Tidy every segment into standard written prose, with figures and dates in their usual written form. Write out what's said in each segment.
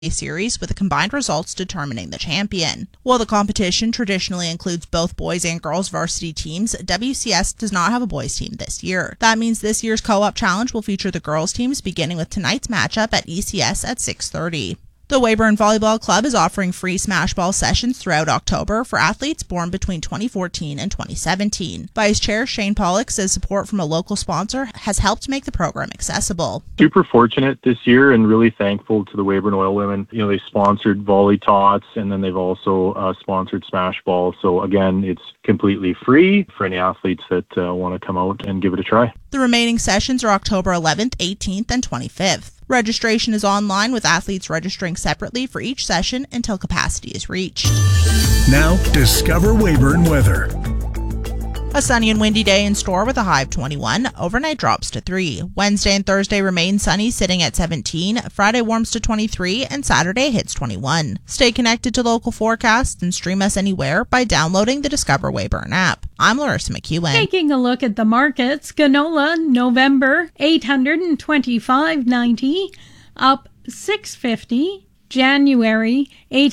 series with the combined results determining the champion. While the competition traditionally includes both boys and girls varsity teams, WCS does not have a boys team this year. That means this year's co-op challenge will feature the girls teams beginning with tonight's matchup at ECS at 6:30. The Weyburn Volleyball Club is offering free smash ball sessions throughout October for athletes born between 2014 and 2017. Vice Chair Shane Pollock says support from a local sponsor has helped make the program accessible. Super fortunate this year and really thankful to the Weyburn Oil Women. They sponsored Volley Tots and then they've also sponsored Smash Ball. So again, it's completely free for any athletes that want to come out and give it a try. The remaining sessions are October 11th, 18th, and 25th. Registration is online with athletes registering separately for each session until capacity is reached. Now, discover Weyburn weather. A sunny and windy day in store with a high of 21. Overnight drops to 3. Wednesday and Thursday remain sunny, sitting at 17. Friday warms to 23, and Saturday hits 21. Stay connected to local forecasts and stream us anywhere by downloading the Discover Weyburn app. I'm Larissa McEwen. Taking a look at the markets, canola November $825.90, up $6.50. January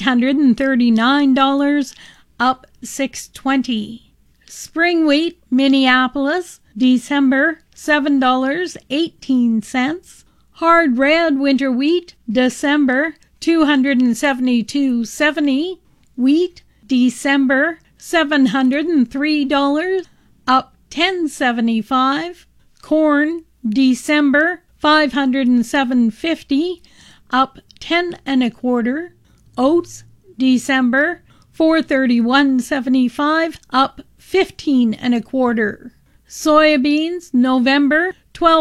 $839, up $6.20. Spring wheat, Minneapolis, December, $7.18. Hard red winter wheat, December, $272.70. Wheat, December, $703, up $10.75. Corn, December, $507.50, up 10 1/4. Oats, December, $431.75, up 15 1/4. Soybeans, November,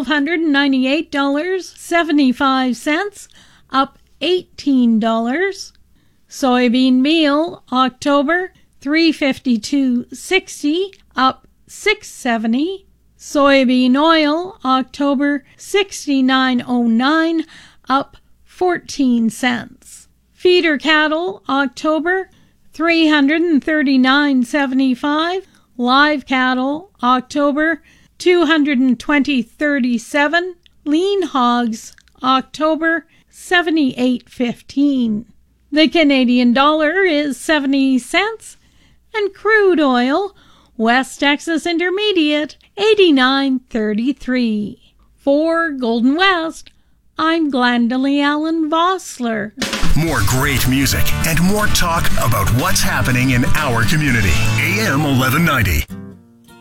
$1,298.75, up $18. Soybean meal, October, $352.60, up $6.70. Soybean oil, October, $69.09, up 14 cents. Feeder cattle, October, $339.75. Live cattle, October, $220.37. Lean hogs, October, $78.15. The Canadian dollar is 70 cents, and crude oil, West Texas Intermediate, 89.33. For Golden West, I'm Glendalee Allen Vossler. More great music and more talk about what's happening in our community. AM 1190.